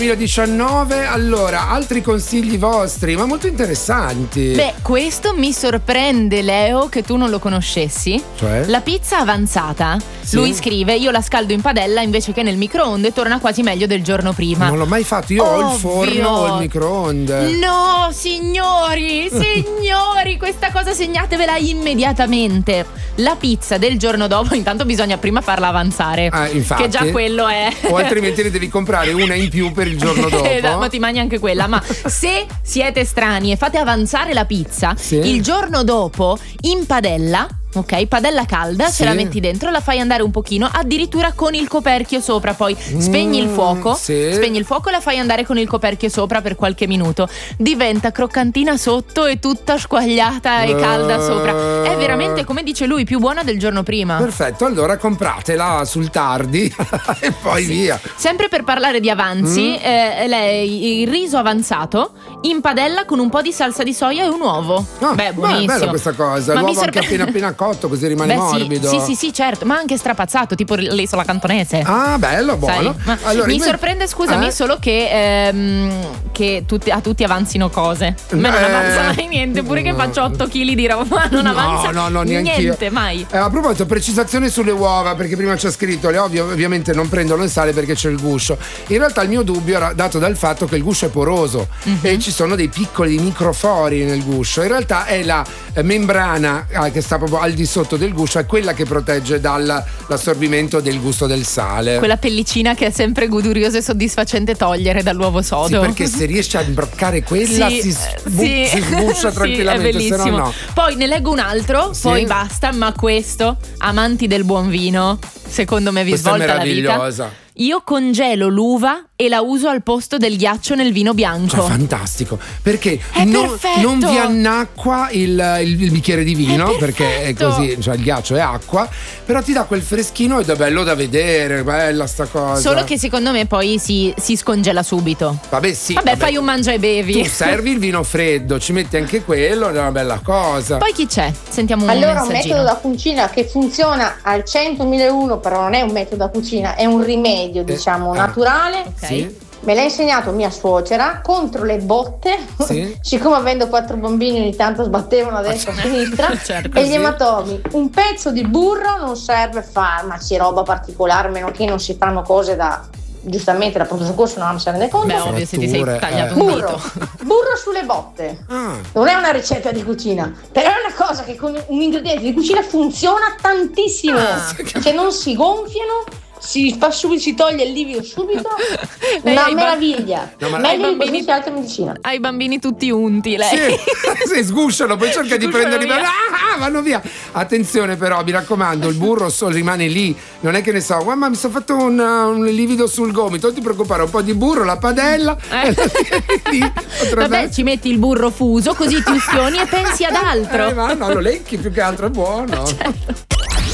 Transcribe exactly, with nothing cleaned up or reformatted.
duemiladiciannove, allora, altri consigli vostri, ma molto interessanti. Beh, questo mi sorprende, Leo, che tu non lo conoscessi. Cioè? La pizza avanzata. Sì. Lui scrive: io la scaldo in padella invece che nel microonde, torna quasi meglio del giorno prima. Non l'ho mai fatto, io Ovvio. ho il forno o il microonde. No, signori, signori, questa cosa segnatevela immediatamente. La pizza del giorno dopo, intanto bisogna prima farla avanzare. Ah, infatti. Che già quello è. O altrimenti ne devi comprare una in più per il giorno dopo. Ma ti mangi anche quella. Ma se siete strani e fate avanzare la pizza, sì, il giorno dopo in padella, ok, padella calda, sì, se la metti dentro, la fai andare un pochino, addirittura con il coperchio sopra, poi spegni il fuoco, sì, spegni il fuoco e la fai andare con il coperchio sopra per qualche minuto. Diventa croccantina sotto e tutta squagliata e calda sopra. È veramente, come dice lui, più buona del giorno prima. Perfetto, allora compratela sul tardi e poi sì, via. Sempre per parlare di avanzi, mm. eh, lei il riso avanzato in padella con un po' di salsa di soia e un uovo. Ah, beh, buonissimo. Beh, bella questa cosa. Ma L'uovo sorpre- anche appena appena cotto, così rimane Beh, morbido. Sì, sì, sì, sì, certo, ma anche strapazzato, tipo l'isola cantonese. Ah, bello, buono. Allora, mi sorprende, scusami, eh? solo che, ehm, che tutti, a tutti avanzino cose. A me non eh, avanza mai niente, pure che faccio otto chili di roba, non avanza no, no, niente, mai. Eh, a proposito, precisazione sulle uova, perché prima c'è scritto le uova ovviamente non prendono il sale perché c'è il guscio. In realtà il mio dubbio era dato dal fatto che il guscio è poroso, mm-hmm, e ci sono dei piccoli microfori nel guscio. In realtà è la membrana eh, che sta proprio al di sotto del guscio, è quella che protegge dall'assorbimento del gusto del sale. Quella pellicina che è sempre goduriosa e soddisfacente togliere dall'uovo sodo. Sì, perché se riesci a imbroccare quella sì, si, sbu- sì, si sbuccia sì, tranquillamente, è bellissimo. se no no. Poi ne leggo un altro, sì, poi basta, ma questo, amanti del buon vino, secondo me vi questa svolta è la vita. meravigliosa. Io congelo l'uva e la uso al posto del ghiaccio nel vino bianco. Cioè, fantastico, perché è non, non vi perfetto. annacqua il, il, il bicchiere di vino, È perché è così, cioè il ghiaccio è acqua, però ti dà quel freschino ed è bello da vedere, bella sta cosa. Solo che secondo me poi si, si scongela subito. Vabbè, sì. Vabbè, vabbè, fai un mangia e bevi. Tu servi il vino freddo, ci metti anche quello, è una bella cosa. Poi chi c'è? Sentiamo un allora, un messaggino. metodo da cucina che funziona al centomilauno, però non è un metodo da cucina, è un rimedio, diciamo, eh, naturale. Ok. Sì. Me l'ha insegnato mia suocera contro le botte. Sì. Siccome avendo quattro bambini ogni tanto sbattevano a destra e a sinistra, certo, e gli sì, ematomi. Un pezzo di burro non serve farmaci, roba particolare, meno che non si fanno cose da, giustamente da pronto soccorso, non se ne rende conto. Beh, ovvio, se ti sei Fratture, tagliato eh. un Burro, dito. burro sulle botte. Ah. Non è una ricetta di cucina, però è una cosa che con un ingrediente di cucina funziona tantissimo. Ah. Che non si gonfiano, si fa subito, si toglie il livido subito. Lei Una ha i ba- meraviglia. No, ma- Meglio ai di bambini- qualsiasi altra medicina. Ha i bambini tutti unti, lei. Sì, sì, sgusciano, poi cerca di Sgusciano prenderli, via. ah, ah, vanno via. Attenzione però, mi raccomando, il burro solo rimane lì, non è che ne so, mamma mi sono fatto un, un livido sul gomito, non ti preoccupare, un po' di burro, la padella, Eh. e lì potrebbe Vabbè, ci metti il burro fuso, così ti ustioni e pensi ad altro. Eh, ma no, lo lecchi più che altro, è buono. Certo.